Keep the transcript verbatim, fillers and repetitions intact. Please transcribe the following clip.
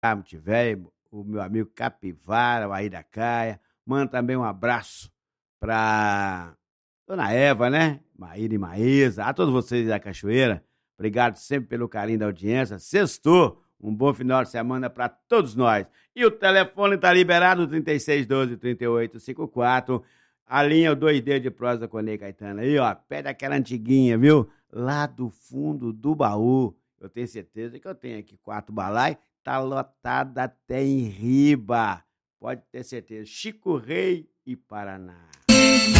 Monte Velho, o meu amigo Capivara, o Aida Caia. Manda também um abraço pra Dona Eva, né? Maíra e Maísa, a todos vocês da Cachoeira. Obrigado sempre pelo carinho da audiência. Sextou, um bom final de semana para todos nós. E o telefone tá liberado, trinta e seis, doze, trinta e oito, cinquenta e quatro. A linha, o dois D de prosa com a Ney Caetano. Aí, ó, pede aquela antiguinha, viu? Lá do fundo do baú. Eu tenho certeza que eu tenho aqui quatro balai. Tá lotada até em riba. Pode ter certeza. Chico Rei e Paraná.